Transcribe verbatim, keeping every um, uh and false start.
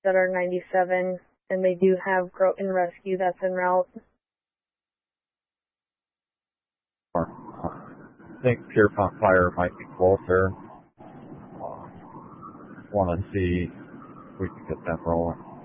that are ninety-seven, and they do have Groton Rescue that's en route. I think Pierpont Fire might be closer. Uh, want to see if we can get them rolling.